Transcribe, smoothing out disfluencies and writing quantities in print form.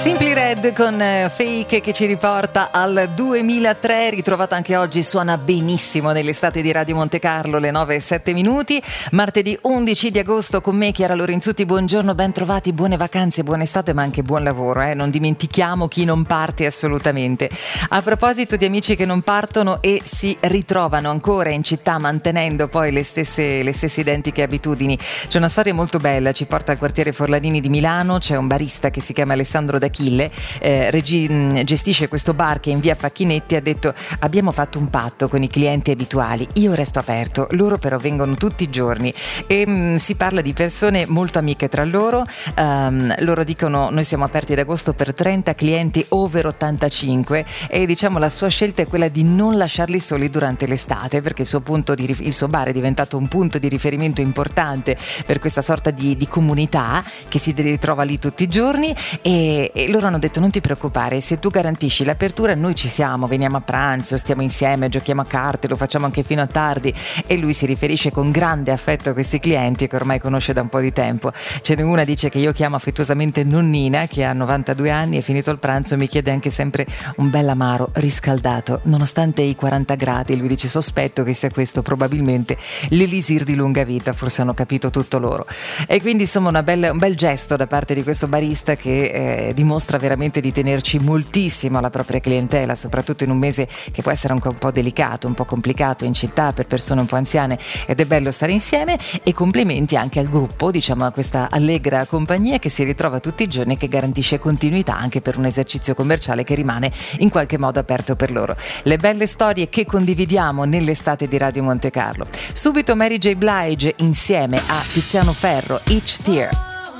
Simply Red con Fake che ci riporta al 2003, ritrovata anche oggi, suona benissimo nell'estate di Radio Monte Carlo, le 9:07. Martedì 11 di agosto con me Chiara Lorenzutti, buongiorno, ben trovati, buone vacanze, buona estate ma anche buon lavoro, non dimentichiamo chi non parte assolutamente. A proposito di amici che non partono e si ritrovano ancora in città mantenendo poi le stesse identiche abitudini, c'è una storia molto bella, ci porta al quartiere Forlanini di Milano, c'è un barista che si chiama Alessandro D'Achille, gestisce questo bar che in via Facchinetti, ha detto: abbiamo fatto un patto con i clienti abituali, io resto aperto, loro però vengono tutti i giorni, e si parla di persone molto amiche tra loro. Loro dicono: noi siamo aperti ad agosto per 30 clienti over 85 e diciamo la sua scelta è quella di non lasciarli soli durante l'estate, perché il suo bar è diventato un punto di riferimento importante per questa sorta di comunità che si ritrova lì tutti i giorni, e loro hanno detto: non ti preoccupare, se tu garantisci l'apertura noi ci siamo, veniamo a pranzo, stiamo insieme, giochiamo a carte, lo facciamo anche fino a tardi. E lui si riferisce con grande affetto a questi clienti che ormai conosce da un po' di tempo. Ce n'è una, dice, che io chiamo affettuosamente nonnina, che ha 92 anni e finito il pranzo mi chiede anche sempre un bel amaro riscaldato nonostante i 40 gradi. Lui dice: sospetto che sia questo probabilmente l'elisir di lunga vita, forse hanno capito tutto loro. E quindi insomma un bel gesto da parte di questo barista che dimostra veramente di tenerci moltissimo alla propria clientela, soprattutto in un mese che può essere anche un po' delicato, un po' complicato in città per persone un po' anziane, ed è bello stare insieme. E complimenti anche al gruppo, diciamo a questa allegra compagnia che si ritrova tutti i giorni e che garantisce continuità anche per un esercizio commerciale che rimane in qualche modo aperto per loro. Le belle storie che condividiamo nell'estate di Radio Monte Carlo. Subito Mary J. Blige insieme a Tiziano Ferro, Each Tear.